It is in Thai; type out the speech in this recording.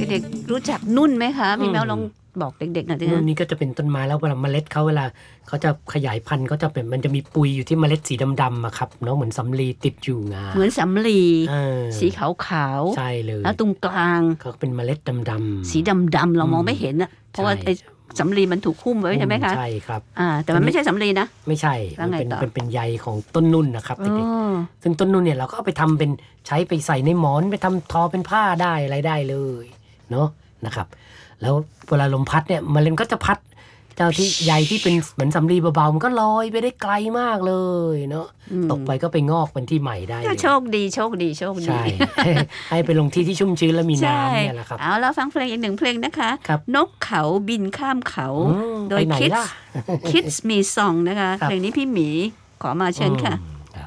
เด็กๆรู้จักนุ่นไหมคะพี่แมวลองบอกเด็กๆหน่อยสินุ่นนี้ก็จะเป็นต้นไม้แล้วเวลาเมล็ดเขาจะขยายพันธุ์เขาจะเป็นมันจะมีปุยอยู่ที่เมล็ดสีดำๆอะครับเนาะเหมือนสำลีติดอยู่งาเหมือนสำลี สีขาวใช่เลยแล้วตรงกลางเขาเป็นเมล็ดดำๆสีดำๆเรามองไม่เห็นอะเพราะว่าไอ้สำลีมันถูกหุ้มไว้ใช่ไหมคะใช่ครับแต่มันไม่ใช่สำลีนะไม่ใช่มันเป็นใยของต้นนุ่นนะครับเด็กๆซึ่งต้นนุ่นเนี่ยเราก็เอาไปทำเป็นใช้ไปใส่ในหมอนไปทำทอเป็นผ้าได้อะไรได้เลยเนาะนะครับแล้วเวลาลมพัดเนี่ยมันก็จะพัดเจ้าที่ใยที่เป็นเหมือนสำลีเบาๆมันก็ลอยไปได้ไกลมากเลยเนาะตกไปก็ไปงอกเป็นที่ใหม่ได้เลยโชคดีใช่ให้ไปลงที่ที่ชุ่มชื้นแล้วมีน้ำเนี่ยแหละครับเอาแล้วฟังเพลงอีกหนึ่งเพลงนะคะนกเขาบินข้ามเขาโดย Kids Me Song นะคะเพลงนี้พี่หมีขอมาเชิญค่ะ